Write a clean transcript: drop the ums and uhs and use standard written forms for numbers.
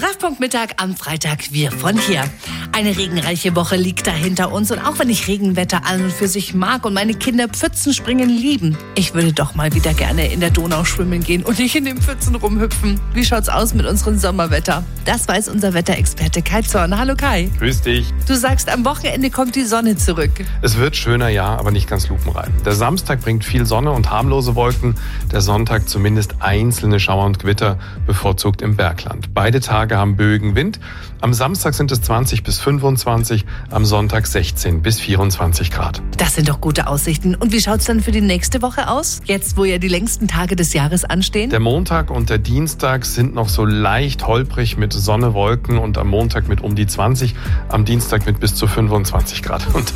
Treffpunkt Mittag am Freitag, wir von hier. Eine regenreiche Woche liegt da hinter uns und auch wenn ich Regenwetter an und für sich mag und meine Kinder Pfützenspringen lieben, ich würde doch mal wieder gerne in der Donau schwimmen gehen und nicht in den Pfützen rumhüpfen. Wie schaut's aus mit unserem Sommerwetter? Das weiß unser Wetterexperte Kai Zorn. Hallo Kai. Grüß dich. Du sagst, am Wochenende kommt die Sonne zurück. Es wird schöner, ja, aber nicht ganz lupenrein. Der Samstag bringt viel Sonne und harmlose Wolken. Der Sonntag zumindest einzelne Schauer und Gewitter, bevorzugt im Bergland. Beide Tage haben böigen Wind. Am Samstag sind es 20 bis 25, am Sonntag 16 bis 24 Grad. Das sind doch gute Aussichten. Und wie schaut's dann für die nächste Woche aus? Jetzt, wo ja die längsten Tage des Jahres anstehen? Der Montag und der Dienstag sind noch so leicht holprig mit Sonne, Wolken und am Montag mit um die 20, am Dienstag mit bis zu 25 Grad. Und